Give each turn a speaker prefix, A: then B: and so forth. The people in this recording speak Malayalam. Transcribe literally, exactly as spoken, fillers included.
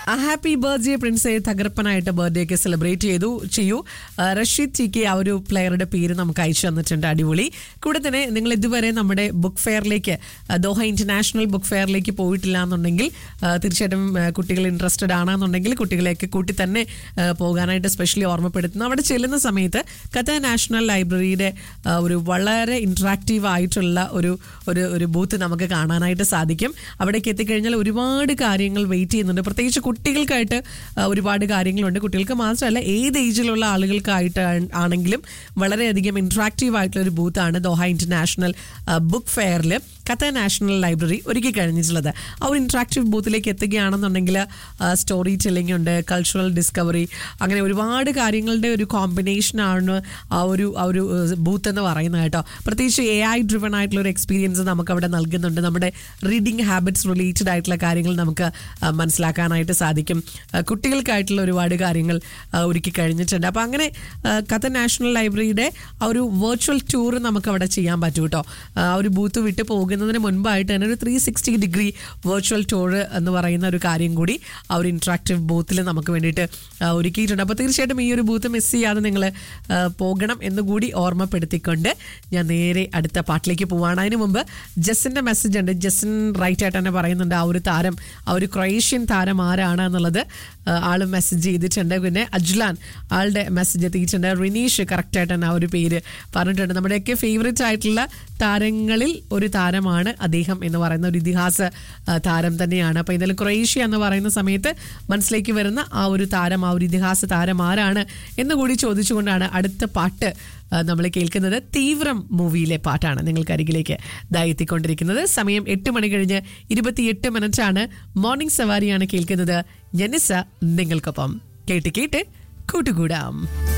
A: ഹാപ്പി ബർത്ത്ഡേ പ്രിൻസെ, തകർപ്പനായിട്ട് ബർത്ത്ഡേ ഒക്കെ സെലിബ്രേറ്റ് ചെയ്തു ചെയ്യൂ. റഷീദ് ടി കെ ആ ഒരു പ്ലെയറുടെ പേര് നമുക്ക് അയച്ചു തന്നിട്ടുണ്ട്. അടിപൊളി. കൂടെ തന്നെ നിങ്ങൾ ഇതുവരെ നമ്മുടെ ബുക്ക് ഫെയറിലേക്ക്, ദോഹ ഇന്റർനാഷണൽ ബുക്ക് ഫെയറിലേക്ക് പോയിട്ടില്ല എന്നുണ്ടെങ്കിൽ തീർച്ചയായിട്ടും കുട്ടികൾ ഇൻട്രസ്റ്റഡ് ആണെന്നുണ്ടെങ്കിൽ കുട്ടികളെയൊക്കെ കൂട്ടി തന്നെ പോകാനായിട്ട് സ്പെഷ്യലി ഓർമ്മപ്പെടുത്തുന്നു. അവിടെ ചെല്ലുന്ന സമയത്ത് ഖത്തർ നാഷണൽ ലൈബ്രറിയുടെ ഒരു വളരെ ഇൻട്രാക്റ്റീവ് ആയിട്ടുള്ള ഒരു ഒരു ഒരു ബൂത്ത് നമുക്ക് കാണാനായിട്ട് സാധിക്കും. അവിടേക്ക് എത്തിക്കഴിഞ്ഞാൽ ഒരുപാട് കാര്യങ്ങൾ വെയിറ്റ് ചെയ്യുന്നുണ്ട്. പ്രത്യേകിച്ച് കുട്ടികൾക്കായിട്ട് ഒരുപാട് കാര്യങ്ങളുണ്ട്. കുട്ടികൾക്ക് മാത്രമല്ല, ഏത് ഏജിലുള്ള ആളുകൾക്കായിട്ട് ആണെങ്കിലും വളരെയധികം ഇൻട്രാക്റ്റീവ് ആയിട്ടുള്ള ഒരു ബൂത്താണ് Doha international book ഫെയറിൽ Qatar national library ഒരുക്കി കഴിഞ്ഞിട്ടുള്ളത്. ആ ഒരു ഇൻട്രാക്റ്റീവ് ബൂത്തിലേക്ക് എത്തുകയാണെന്നുണ്ടെങ്കിൽ സ്റ്റോറി ടെല്ലിംഗ് ഉണ്ട്, കൾച്ചറൽ ഡിസ്കവറി, അങ്ങനെ ഒരുപാട് കാര്യങ്ങളുടെ ഒരു കോമ്പിനേഷനാണ് ആ ഒരു ആ ഒരു ബൂത്ത് എന്ന് പറയുന്നത് കേട്ടോ. പ്രത്യേകിച്ച് എ ഐ ഡ്രിവൺ ആയിട്ടുള്ള ഒരു എക്സ്പീരിയൻസ് നമുക്ക് അവിടെ നൽകുന്നുണ്ട്. നമ്മുടെ റീഡിങ് ഹാബിറ്റ്സ് റിലേറ്റഡ് ആയിട്ടുള്ള കാര്യങ്ങൾ നമുക്ക് മനസ്സിലാക്കാനായിട്ട് സാധിക്കും. കുട്ടികൾക്കായിട്ടുള്ള ഒരുപാട് കാര്യങ്ങൾ ഒരുക്കി കഴിഞ്ഞിട്ടുണ്ട്. അപ്പോൾ അങ്ങനെ ഖത്തർ നാഷണൽ ലൈബ്രറിയുടെ ആ ഒരു വെർച്വൽ ടൂർ നമുക്ക് അവിടെ ചെയ്യാൻ പറ്റും കേട്ടോ. ആ ഒരു ബൂത്ത് വിട്ട് പോകുന്നതിന് മുൻപായിട്ട് തന്നെ ഒരു three sixty degree virtual tour എന്ന് പറയുന്ന ഒരു കാര്യം കൂടി ആ ഒരു ഇൻട്രാക്റ്റീവ് ബൂത്തിൽ നമുക്ക് വേണ്ടിയിട്ട് ഒരുക്കിയിട്ടുണ്ട്. അപ്പോൾ തീർച്ചയായിട്ടും ഈ ഒരു ബൂത്ത് മിസ് ചെയ്യാതെ നിങ്ങൾ പോകണം എന്നുകൂടി ഓർമ്മപ്പെടുത്തിക്കൊണ്ട് ഞാൻ നേരെ അടുത്ത പാട്ടിലേക്ക് പോവാണ്. അതിന് മുമ്പ് ജസിന്റെ മെസ്സേജ് ഉണ്ട്. ജസിൻ റൈറ്റ് ആയിട്ട് തന്നെ പറയുന്നുണ്ട് ആ ഒരു താരം, ആ ഒരു ക്രൊയേഷ്യൻ താരം ആരാണ് എന്നുള്ളത് ആൾ മെസ്സേജ് ചെയ്തിട്ടുണ്ട്. പിന്നെ അജ്ലാൻ ആളുടെ മെസ്സേജ് എത്തിയിട്ടുണ്ട്. റിനീഷ് കറക്റ്റായിട്ട് തന്നെ ആ ഒരു പേര് പറഞ്ഞിട്ടുണ്ട്. നമ്മുടെയൊക്കെ ഫേവറേറ്റ് ആയിട്ടുള്ള താരങ്ങളിൽ ഒരു താരമാണ് അദ്ദേഹം എന്ന് പറയുന്ന ഒരു ഇതിഹാസ താരം തന്നെയാണ്. അപ്പോൾ എന്തായാലും ക്രൊയേഷ്യ എന്ന് പറയുന്ന സമയത്ത് മനസ്സിലേക്ക് വരുന്ന ആ ഒരു താരം, ആ ഒരു ഇതിഹാസ താരം ആരാണ് എന്ന് കൂടി ചോദിച്ചുകൊണ്ടാണ് അടുത്ത പാട്ട് നമ്മൾ കേൾക്കുന്നത്. തീവ്രം മൂവിയിലെ പാട്ടാണ് നിങ്ങൾക്ക് അരികിലേക്ക് എത്തിക്കൊണ്ടിരിക്കുന്നത്. സമയം എട്ട് മണി കഴിഞ്ഞ് ഇരുപത്തിയെട്ട് മിനിറ്റ് ആണ്. മോർണിംഗ് സവാരിയാണ് കേൾക്കുന്നത്. ജനിസ നിങ്ങൾക്കൊപ്പം. കേട്ട് കേട്ട് കൂട്ടുകൂടാം.